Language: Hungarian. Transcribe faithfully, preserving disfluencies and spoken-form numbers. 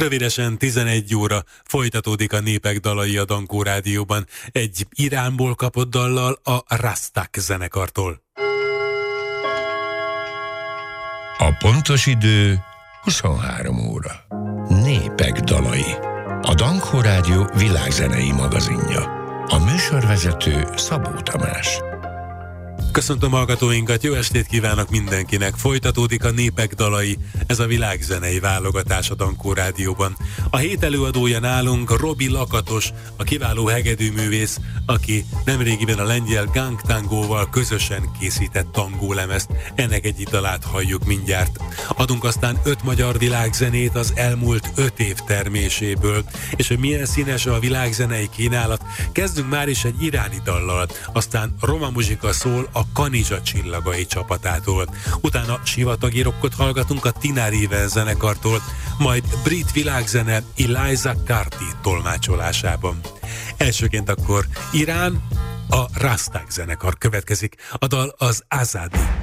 Rövidesen tizenegy óra folytatódik a Népek dalai a Dankó Rádióban, egy Iránból kapott dallal a Rastak zenekartól. A pontos idő huszonhárom óra. Népek dalai. A Dankó Rádió világzenei magazinja. A műsorvezető Szabó Tamás. Köszöntöm hallgatóinkat, jó estét kívánok mindenkinek! Folytatódik a Népek dalai, ez a világzenei válogatás a Dankó Rádióban. A hét előadója nálunk Robi Lakatos, a kiváló hegedűművész, aki nemrégiben a lengyel Gang Tangóval közösen készített tangólemezt. Ennek egyik dalát halljuk mindjárt. Adunk aztán öt magyar világzenét az elmúlt öt év terméséből, és hogy milyen színes a világzenei kínálat, kezdünk már is egy iráni dallal, aztán Roma muzsika szól a Kanizsa csillagai csapatától. Utána sivatagi rockot hallgatunk a Tina Riven zenekartól, majd brit világzene Eliza Carty tolmácsolásában. Elsőként akkor Irán, a Rastak zenekar következik, a dal az Azadi.